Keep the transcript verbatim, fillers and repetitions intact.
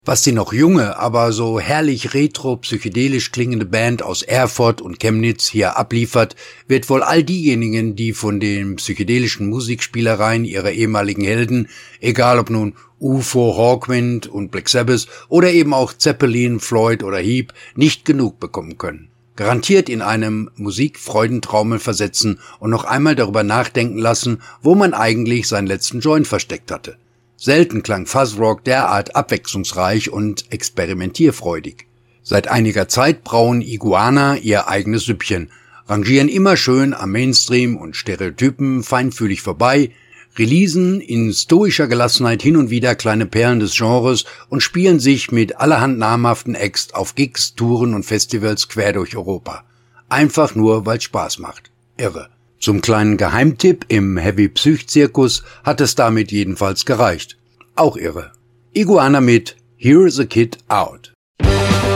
Was die noch junge, aber so herrlich retro-psychedelisch klingende Band aus Erfurt und Chemnitz hier abliefert, wird wohl all diejenigen, die von den psychedelischen Musikspielereien ihrer ehemaligen Helden, egal ob nun U F O, Hawkwind und Black Sabbath oder eben auch Zeppelin, Floyd oder Heap, nicht genug bekommen können. Garantiert in einem Musikfreudentraumel versetzen und noch einmal darüber nachdenken lassen, wo man eigentlich seinen letzten Joint versteckt hatte. Selten klang Fuzzrock derart abwechslungsreich und experimentierfreudig. Seit einiger Zeit brauen Iguana ihr eigenes Süppchen, rangieren immer schön am Mainstream und Stereotypen feinfühlig vorbei, releasen in stoischer Gelassenheit hin und wieder kleine Perlen des Genres und spielen sich mit allerhand namhaften Acts auf Gigs, Touren und Festivals quer durch Europa. Einfach nur, weil's Spaß macht. Irre. Zum kleinen Geheimtipp im Heavy-Psych-Zirkus hat es damit jedenfalls gereicht. Auch irre. Iguana mit Here's a Kid Out.